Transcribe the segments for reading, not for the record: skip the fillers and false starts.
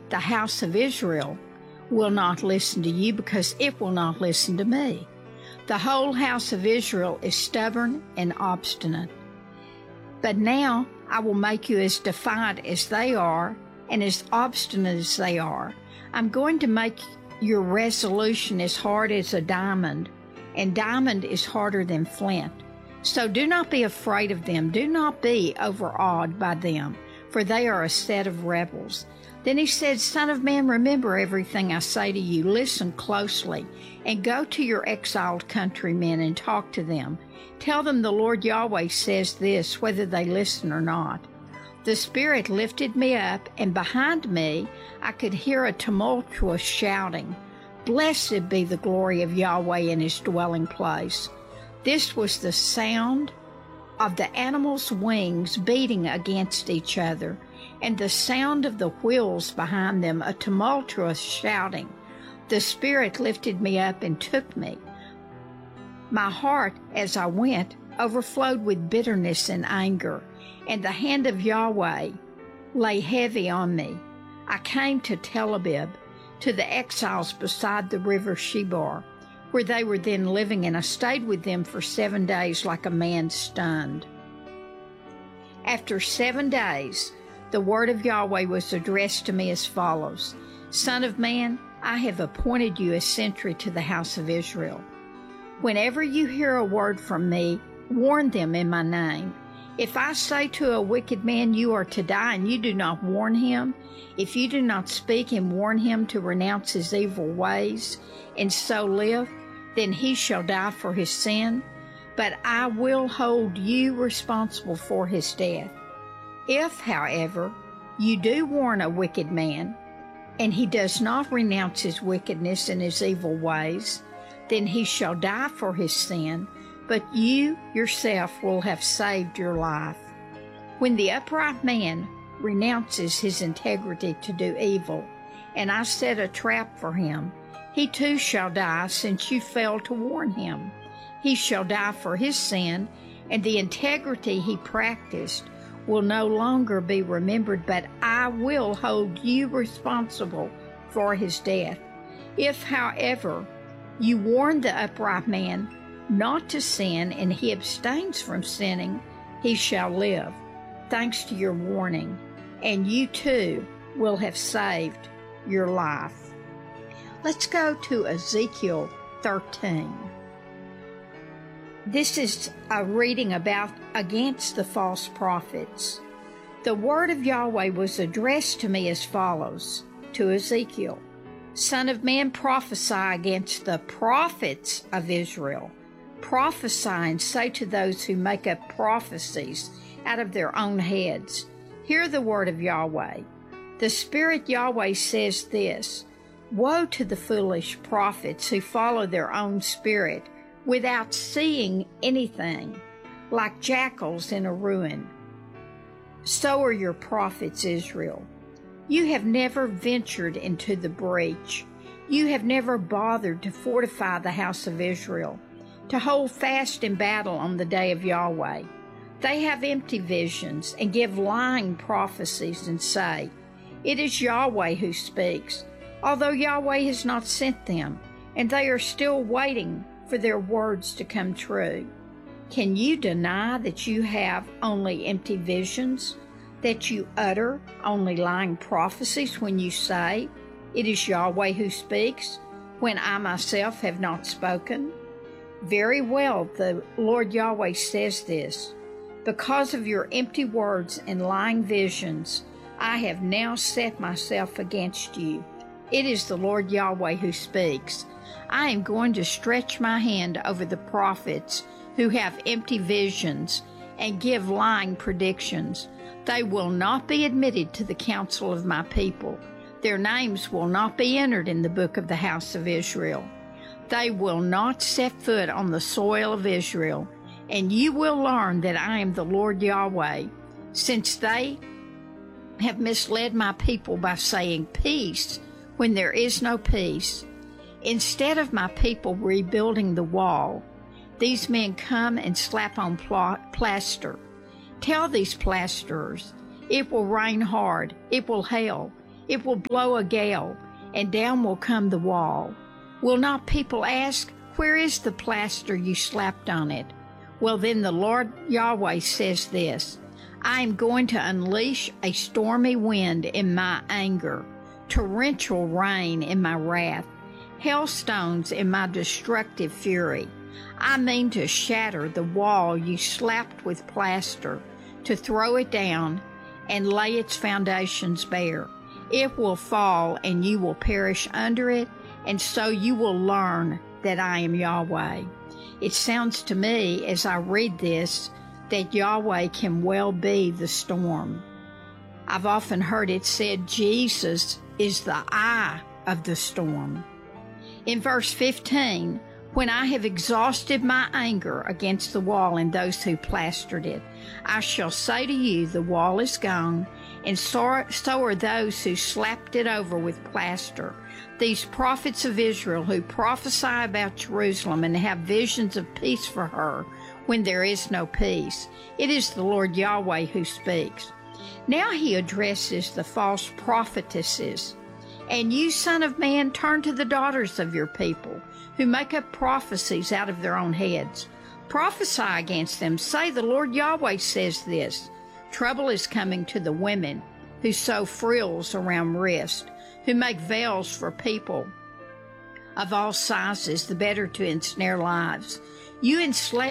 the house of Israel will not listen to you because it will not listen to me. The whole house of Israel is stubborn and obstinate. But now I will make you as defiant as they are and as obstinate as they are. I'm going to make your resolution as hard as a diamond, and diamond is harder than flint. So do not be afraid of them. Do not be overawed by them, for they are a set of rebels. Then he said, Son of man, remember everything I say to you. Listen closely, and go to your exiled countrymen and talk to them. Tell them the Lord Yahweh says this, whether they listen or not. The Spirit lifted me up, and behind me I could hear a tumultuous shouting. Blessed be the glory of Yahweh in his dwelling place. This was the sound of the animals' wings beating against each other, and the sound of the wheels behind them, a tumultuous shouting. The Spirit lifted me up and took me. My heart, as I went, overflowed with bitterness and anger, and the hand of Yahweh lay heavy on me. I came to Tel Aviv, to the exiles beside the river Shebar, where they were then living, and I stayed with them for 7 days like a man stunned. After 7 days, the word of Yahweh was addressed to me as follows. Son of man, I have appointed you a sentry to the house of Israel. Whenever you hear a word from me, warn them in my name. If I say to a wicked man, you are to die, and you do not warn him, if you do not speak and warn him to renounce his evil ways and so live, then he shall die for his sin, but I will hold you responsible for his death. If, however, you do warn a wicked man, and he does not renounce his wickedness and his evil ways, then he shall die for his sin, but you yourself will have saved your life. When the upright man renounces his integrity to do evil, and I set a trap for him, he too shall die, since you failed to warn him. He shall die for his sin, and the integrity he practiced will no longer be remembered, but I will hold you responsible for his death. If, however, you warn the upright man not to sin, and he abstains from sinning, he shall live, thanks to your warning, and you too will have saved your life. Let's go to Ezekiel 13. This is a reading against the false prophets. The word of Yahweh was addressed to me as follows, to Ezekiel. Son of man, prophesy against the prophets of Israel. Prophesy and say to those who make up prophecies out of their own heads, hear the word of Yahweh. The Spirit Yahweh says this, woe to the foolish prophets who follow their own spirit without seeing anything, like jackals in a ruin. So are your prophets, Israel. You have never ventured into the breach. You have never bothered to fortify the house of Israel, to hold fast in battle on the day of Yahweh. They have empty visions and give lying prophecies and say, it is Yahweh who speaks, although Yahweh has not sent them, and they are still waiting for their words to come true. Can you deny that you have only empty visions, that you utter only lying prophecies when you say, it is Yahweh who speaks, when I myself have not spoken? Very well, the Lord Yahweh says this, because of your empty words and lying visions, I have now set myself against you. It is the Lord Yahweh who speaks. I am going to stretch my hand over the prophets who have empty visions and give lying predictions. They will not be admitted to the council of my people. Their names will not be entered in the book of the house of Israel. They will not set foot on the soil of Israel, and you will learn that I am the Lord Yahweh, since they have misled my people by saying peace when there is no peace. Instead of my people rebuilding the wall, these men come and slap on plaster. Tell these plasterers, it will rain hard, it will hail, It will blow a gale, and down will come the wall. Will not people ask, where is the plaster you slapped on it? Well, then the Lord Yahweh says this, I am going to unleash a stormy wind in my anger, torrential rain in my wrath, hailstones in my destructive fury. I mean to shatter the wall you slapped with plaster, to throw it down and lay its foundations bare. It will fall and you will perish under it, and so you will learn that I am Yahweh. It sounds to me as I read this that Yahweh can well be the storm. I've often heard it said Jesus is the eye of the storm. In verse 15, when I have exhausted my anger against the wall and those who plastered it, I shall say to you, the wall is gone, and so are those who slapped it over with plaster. These prophets of Israel who prophesy about Jerusalem and have visions of peace for her when there is no peace. It is the Lord Yahweh who speaks. Now he addresses the false prophetesses. And you, son of man, turn to the daughters of your people, who make up prophecies out of their own heads. Prophesy against them. Say, the Lord Yahweh says this. Trouble is coming to the women who sew frills around wrists, who make veils for people of all sizes, the better to ensnare lives. You ensnare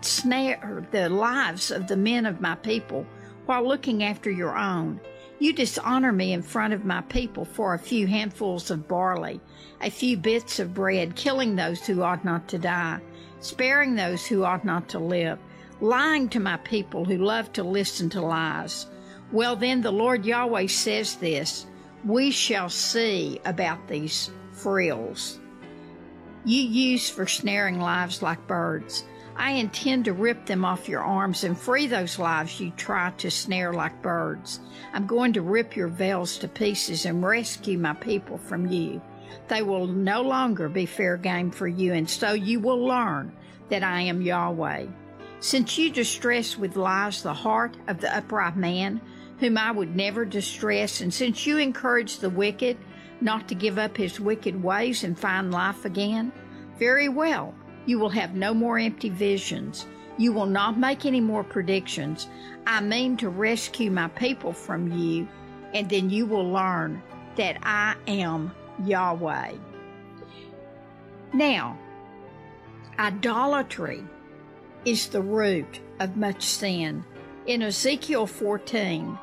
the lives of the men of my people while looking after your own. You dishonor me in front of my people for a few handfuls of barley, a few bits of bread, killing those who ought not to die, sparing those who ought not to live, lying to my people who love to listen to lies. Well, then the Lord Yahweh says this, we shall see about these frills you use for snaring lives like birds. I intend to rip them off your arms and free those lives you try to snare like birds. I'm going to rip your veils to pieces and rescue my people from you. They will no longer be fair game for you, and so you will learn that I am Yahweh. Since you distress with lies the heart of the upright man, whom I would never distress, and since you encourage the wicked not to give up his wicked ways and find life again, very well. You will have no more empty visions. You will not make any more predictions. I mean to rescue my people from you, and then you will learn that I am Yahweh. Now, idolatry is the root of much sin. In Ezekiel 14,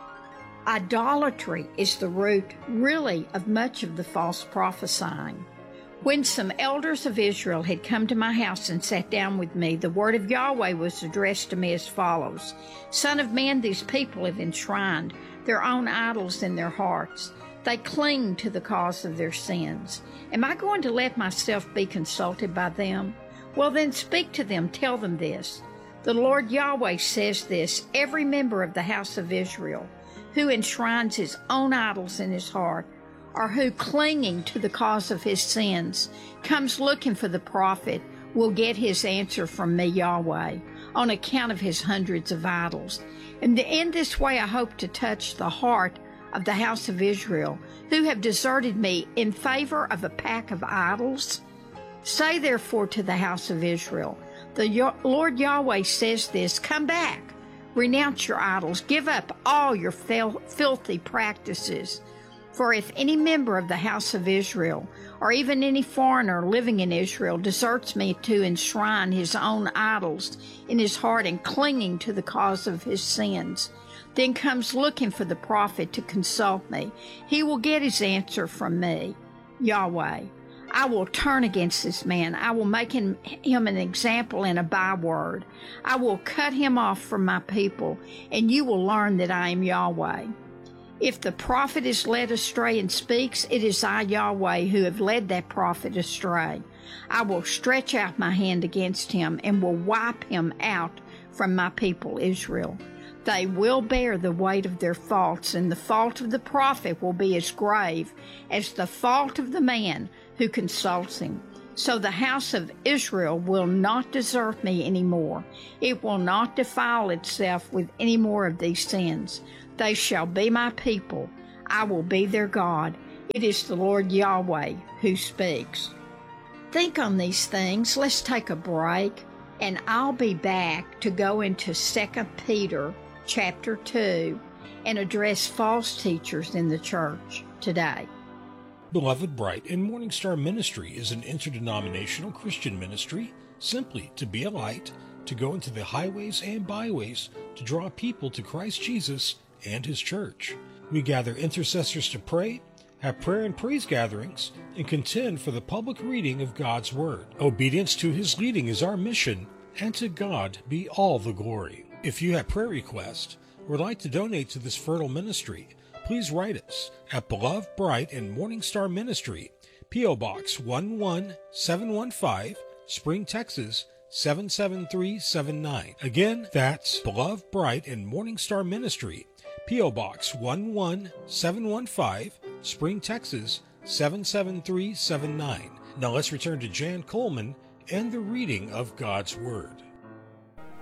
idolatry is the root, really, of much of the false prophesying. When some elders of Israel had come to my house and sat down with me, the word of Yahweh was addressed to me as follows. Son of man, these people have enshrined their own idols in their hearts. They cling to the cause of their sins. Am I going to let myself be consulted by them? Well, then speak to them, tell them this. The Lord Yahweh says this, every member of the house of Israel who enshrines his own idols in his heart, or who, clinging to the cause of his sins, comes looking for the prophet, will get his answer from me, Yahweh, on account of his hundreds of idols. And in this way I hope to touch the heart of the house of Israel, who have deserted me in favor of a pack of idols. Say therefore to the house of Israel, the Lord Yahweh says this, come back, renounce your idols, give up all your filthy practices. For if any member of the house of Israel, or even any foreigner living in Israel, deserts me to enshrine his own idols in his heart and clinging to the cause of his sins, then comes looking for the prophet to consult me, he will get his answer from me, Yahweh. I will turn against this man. I will make him an example and a byword. I will cut him off from my people, and you will learn that I am Yahweh. If the prophet is led astray and speaks, it is I, Yahweh, who have led that prophet astray. I will stretch out my hand against him and will wipe him out from my people Israel. They will bear the weight of their faults, and the fault of the prophet will be as grave as the fault of the man who consults him. So the house of Israel will not desert me anymore. It will not defile itself with any more of these sins. They shall be my people. I will be their God. It is the Lord Yahweh who speaks. Think on these things. Let's take a break, and I'll be back to go into 2 Peter chapter 2 and address false teachers in the church today. Beloved Bright and Morning Star Ministry is an interdenominational Christian ministry, simply to be a light, to go into the highways and byways to draw people to Christ Jesus and His church. We gather intercessors to pray, have prayer and praise gatherings, and contend for the public reading of God's Word. Obedience to His leading is our mission, and to God be all the glory. If you have prayer requests or would like to donate to this fertile ministry, please write us at Beloved Bright and Morning Star Ministry, P.O. Box 11715, Spring, Texas 77379. Again, that's Beloved Bright and Morning Star Ministry, P.O. Box 11715, Spring, Texas 77379. Now let's return to Jan Coleman and the reading of God's Word.